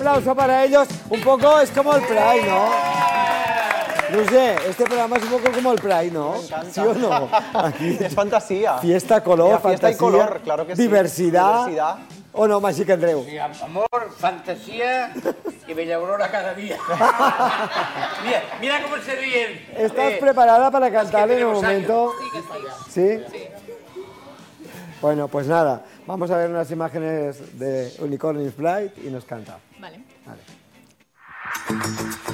aplauso para ellos. Un poco es como el Pride, ¿no? Roger, este programa es un poco como el Pride, ¿no? Me encanta. ¿Sí o no? Aquí, Es fantasía. fiesta, color, Mira, fiesta fantasía, y color, claro que sí. diversidad. Diversidad. ¿O no, Magic Andreu? Sí, amor, fantasía y bella aurora cada día. Mira, mira cómo se ríen. ¿Estás preparada para cantar en un tenemos momento? ¿Sí? Sí. Bueno, pues nada, vamos a ver unas imágenes de Unicorn in Flight y nos canta. Vale. Vale.